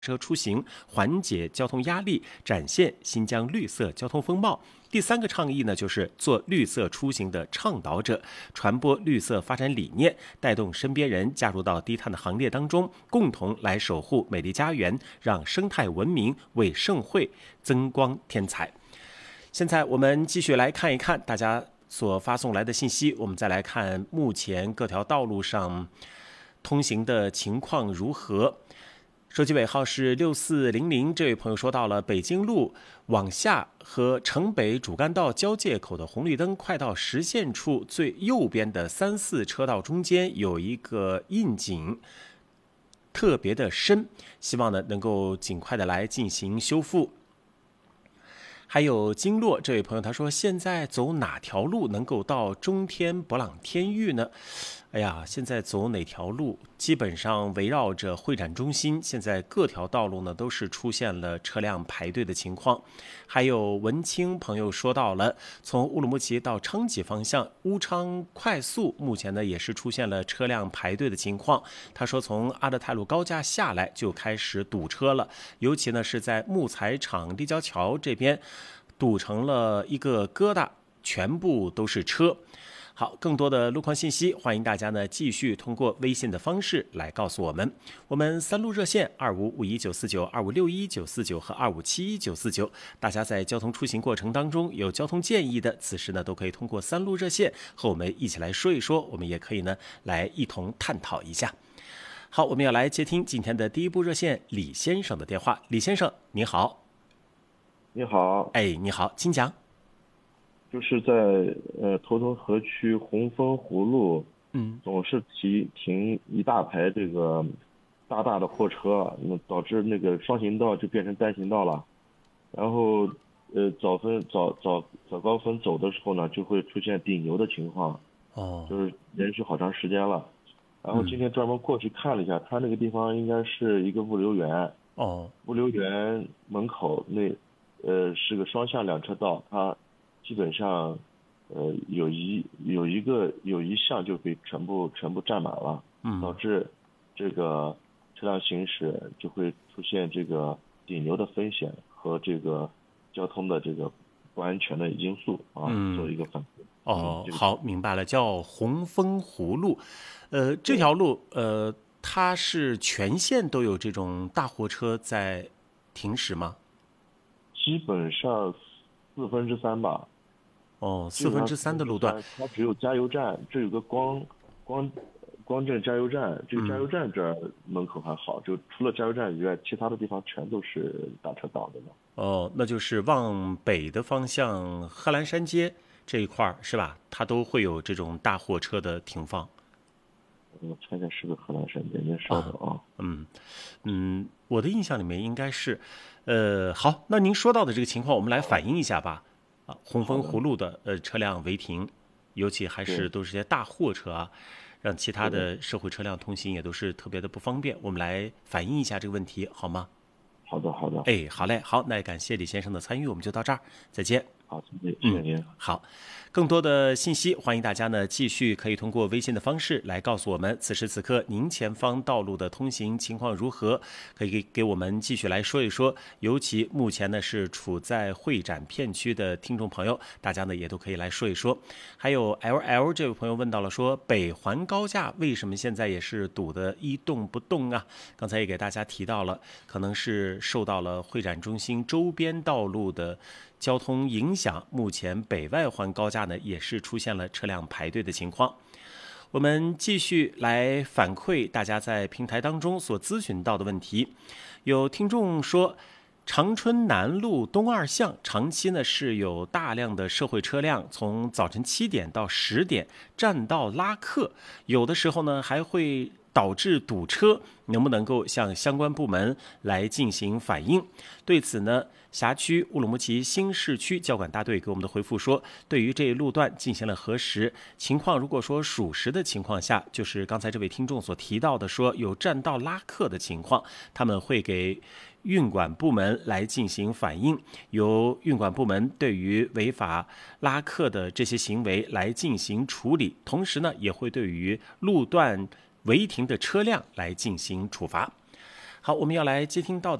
车出行，缓解交通压力，展现新疆绿色交通风貌。第3个倡议呢，就是做绿色出行的倡导者，传播绿色发展理念，带动身边人加入到低碳的行列当中，共同来守护美丽家园，让生态文明为盛会增光添彩。现在我们继续来看一看大家所发送来的信息，我们再来看目前各条道路上通行的情况如何。手机尾号是6400，这位朋友说到了北京路往下和城北主干道交界口的红绿灯快到实线处最右边的3、4车道中间有一个印井，特别的深，希望呢能够尽快的来进行修复。还有经络这位朋友他说，现在走哪条路能够到中天博朗天域呢？哎呀，现在走哪条路基本上围绕着会展中心，现在各条道路呢都是出现了车辆排队的情况。还有文清朋友说到了，从乌鲁木齐到昌吉方向乌昌快速目前呢也是出现了车辆排队的情况。他说从阿勒泰路高架下来就开始堵车了，尤其呢是在木材厂立交桥这边堵成了一个疙瘩，全部都是车。好，更多的路况信息，欢迎大家呢继续通过微信的方式来告诉我们。我们3路热线2551-949、2561-949和2571-949，大家在交通出行过程当中有交通建议的，此时呢都可以通过3路热线和我们一起来说一说，我们也可以呢来一同探讨一下。好，我们要来接听今天的第一部热线李先生的电话。李先生，你好。 你好。 哎，你好，请讲。 就是在头头河区红枫湖路，总是停一大排这个大的货车，那导致那个双行道就变成单行道了。然后早高峰走的时候呢，就会出现顶牛的情况，就是连续好长时间了。然后今天专门过去看了一下，他那个地方应该是一个物流园，物流园门口是个双向2车道，它基本上，有一项就被全部占满了，导致这个车辆行驶就会出现这个顶牛的风险和这个交通的这个不安全的因素做一个反馈。 好，明白了，叫红枫湖路，这条路它是全线都有这种大货车在停驶吗？ 基本上3/4吧。 3/4的路段， 它只有加油站，这有个光正加油站，这个加油站这儿门口还好，就除了加油站以外，其他的地方全都是大车道的了。 那就是往北的方向，贺兰山街这一块是吧？它都会有这种大货车的停放。 我猜猜是个贺兰山街，您稍等啊。 我的印象里面应该是，好，那您说到的这个情况，我们来反映一下吧。红枫湖路的车辆违停，尤其还是都是些大货车啊，让其他的社会车辆通行也都是特别的不方便。我们来反映一下这个问题，好吗？ 好的。 哎，好嘞，好，那也感谢李先生的参与，我们就到这儿，再见。 好，谢谢您。 好，更多的信息，欢迎大家呢继续可以通过微信的方式来告诉我们，此时此刻您前方道路的通行情况如何，可以给我们继续来说一说。尤其目前呢是处在会展片区的听众朋友，大家呢也都可以来说一说。还有 LL 这位朋友问到了说，北环高架为什么现在也是堵得一动不动啊？刚才也给大家提到了，可能是受到了会展中心周边道路的交通影响，目前北外环高架呢也是出现了车辆排队的情况。我们继续来反馈大家在平台当中所咨询到的问题。有听众说，长春南路东2巷长期呢是有大量的社会车辆从早晨7点到10点占道拉客，有的时候呢还会导致堵车，能不能够向相关部门来进行反映？对此呢，辖区乌鲁木齐新市区交管大队给我们的回复说，对于这一路段进行了核实，情况如果说属实的情况下，就是刚才这位听众所提到的说有占道拉客的情况，他们会给运管部门来进行反映，由运管部门对于违法拉客的这些行为来进行处理，同时呢，也会对于路段违停的车辆来进行处罚。 好，我们要来接听到的